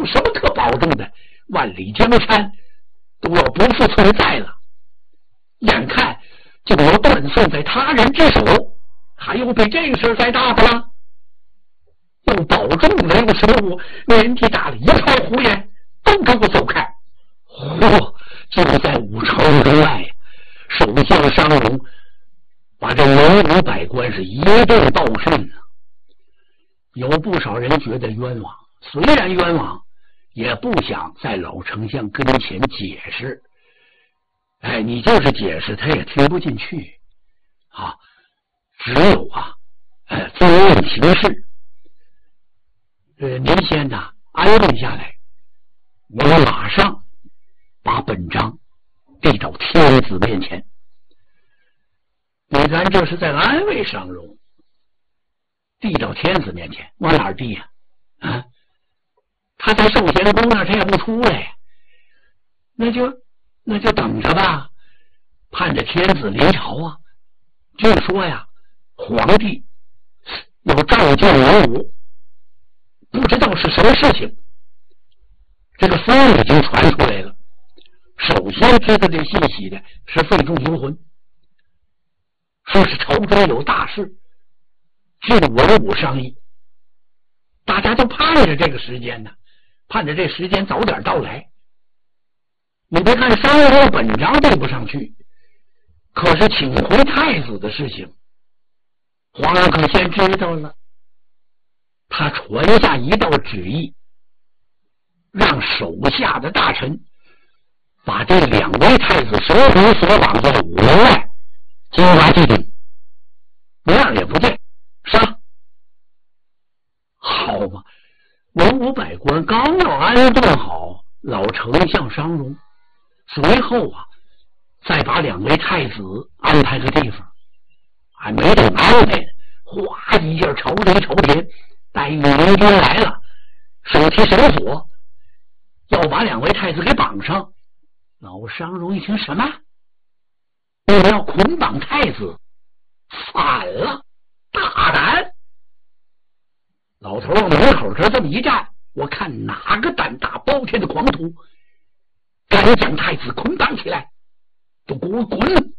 有什么可保证的？万里江山都要不复存在了，眼看就要断送在他人之手，还有比这个事再大的了？又保重了，又什么？年纪大了一套胡言，都给我走开！嚯！就在武朝之外，首相商容把这文武百官是一顿暴训啊！有不少人觉得冤枉，虽然冤枉，也不想在老丞相跟前解释。哎，你就是解释，他也听不进去啊！只有遵命行事。您先安顿下来，我马上把本章递到天子面前。你看，这是在安慰商容，递到天子面前，往哪儿递呀？他在寿贤宫那儿，他也不出来，那就等着吧，盼着天子临朝啊。据说呀，皇帝要召见文武，不知道是什么事情。这个风已经传出来了，首先知道这信息的是费仲迎魂，说是朝中有大事，据文武商议，大家都盼着这个时间呢，盼着这时间早点到来。你别看商容本章递不上去，可是请回太子的事情，皇上可先知道了。他传下一道旨意，让手下的大臣把这两位太子手中所绑在五门外金华祭定，面也不见，杀！好嘛，文武百官刚要安顿好老丞相商容，随后再把两位太子安排个地方，还没等安排呢，哗一下朝廷朝天，带御林军来了，手提绳索要把两位太子给绑上。老商容一听，什么？你们要捆绑太子？反了，大胆！老头往门口这么一站，我看哪个胆大包天的狂徒敢将太子捆绑起来，都给我滚！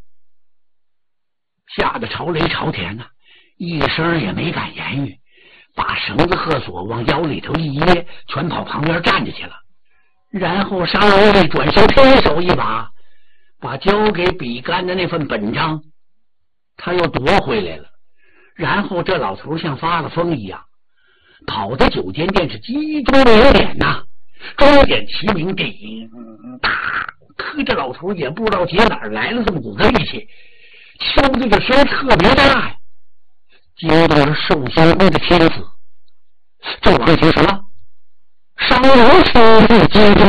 吓得朝雷朝田一声也没敢言语，把绳子和锁往腰里头一掖，全跑旁边站着去了。然后商容一转身，伸手一把把交给比干的那份本章他又夺回来了。然后这老头像发了疯一样，跑到酒间店是击中鸣点钟点齐鸣，叮哒，可这老头也不知道解哪儿来了这么股子力气，敲这个声特别大呀，惊动了寿仙宫的天子。这王听什么？商容亲自击中